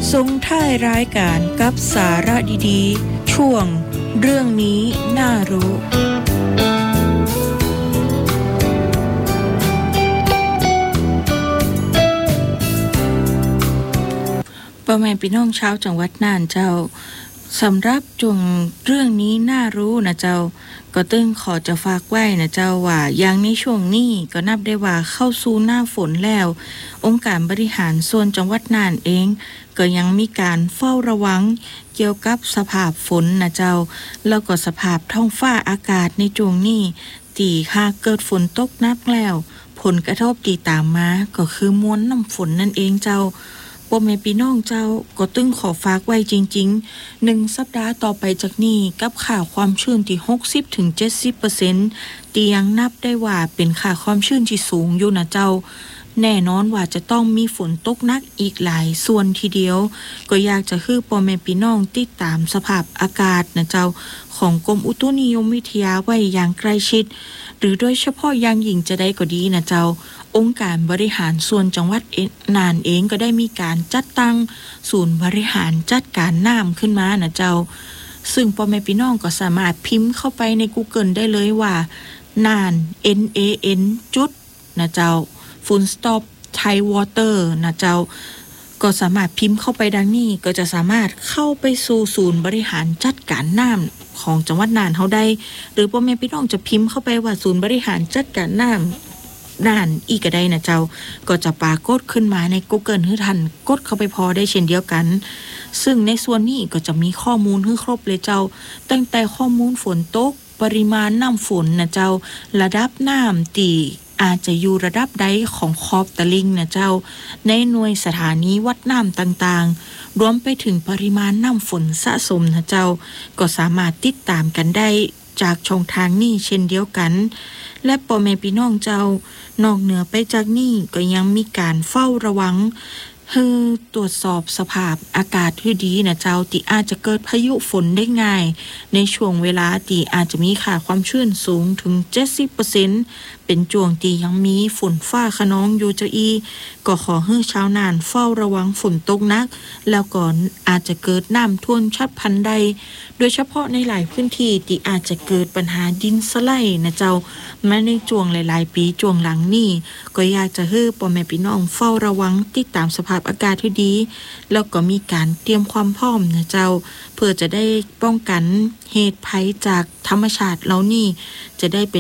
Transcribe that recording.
ส่งท้ายรายการกับสาระดีๆช่วงเรื่องนี้น่ารู้พ่อแม่พี่น้องชาวจังหวัดน่านเจ้าสำหรับช่วงเรื่องนี้น่ารู้นะเจ้าก็ตึงขอจะฝากไว้นะเจ้าว่าอย่างในช่วงนี้ก็นับได้ว่าเข้าสู่หน้าฝนแล้วองค์การบริหารส่วนจังหวัดน่านเองก็ยังมีการเฝ้าระวังเกี่ยวกับสภาพฝนนะเจ้าแล้วก็สภาพท้องฟ้าอากาศในช่วงนี้ที่หากเกิดฝนตกหนักแล้วผลกระทบที่ตามมาก็คือมวลน้ำฝนนั่นเองเจ้าพ่อแม่พี่น้องเจ้าก็ตึงขอฝากไว้จริงๆ1สัปดาห์ต่อไปจากนี้กับค่าความชื้นที่ 60-70% ที่ยังนับได้ว่าเป็นค่าความชื้นที่สูงอยู่นะเจ้าแน่นอนว่าจะต้องมีฝนตกหนักอีกหลายส่วนทีเดียวก็อยากจะคือพ่อแม่พี่น้องติดตามสภาพอากาศนะเจ้าของกรมอุตุนิยมวิทยาไว้อย่างใกล้ชิดหรือโดยเฉพาะอย่างยิ่งจะได้ก็ดีนะเจ้าองค์การบริหารส่วนจังหวัดน่านเองก็ได้มีการจัดตั้งศูนย์บริหารจัดการน้ำขึ้นมานะเจ้าซึ่งพ่อแม่พี่น้องก็สามารถพิมพ์เข้าไปใน Google ได้เลยว่าน่าน NAN จุดนะเจ้า full stop Thai water นะเจ้าก็สามารถพิมพ์เข้าไปดังนี้ก็จะสามารถเข้าไปสู่ศูนย์บริหารจัดการน้ำของจังหวัดน่านเฮาได้หรือพ่อแม่พี่น้องจะพิมพ์เข้าไปว่าศูนย์บริหารจัดการน้ำน่านอีกก็ได้นะเจ้าก็จะปรากฏขึ้นมาใน Google ให้ทันกดเข้าไปพอได้เช่นเดียวกันซึ่งในส่วนนี้ก็จะมีข้อมูลให้ครบเลยเจ้าตั้งแต่ข้อมูลฝนตกปริมาณน้ำฝนนะเจ้าระดับน้ำที่อาจจะอยู่ระดับใดของขอบตลิ่งนะเจ้าในหน่วยสถานีวัดน้ำต่างๆรวมไปถึงปริมาณน้ำฝนสะสมนะเจ้าก็สามารถติดตามกันได้จากช่องทางนี้เช่นเดียวกันและพ่อแม่พี่น้องเจ้านอกเหนือไปจากนี้ก็ยังมีการเฝ้าระวังตรวจสอบสภาพอากาศที่ดีนะเจ้าที่อาจจะเกิดพายุฝนได้ง่ายในช่วงเวลาที่อาจจะมีค่าความชื้นสูงถึง 70% เป็นช่วงที่ยังมีฝนฟ้าคะนองอยู่เจ้าอีก็ขอให้ชาวน่านเฝ้าระวังฝนตกหนักแล้วก็อาจจะเกิดน้ำท่วมฉับพลันใดโดยเฉพาะในหลายพื้นที่ที่อาจจะเกิดปัญหาดินสไลด์นะเจ้าแม้ในช่วงหลายๆปีช่วงหลังนี้ก็อยากจะให้พ่อแม่พี่น้องเฝ้าระวังติดตามสภาพอากาศที่ดีแล้วก็มีการเตรียมความพร้อมนะเจ้าเพื่อจะได้ป้องกันเหตุภัยจากธรรมชาติเหล่านี้จะได้เป็น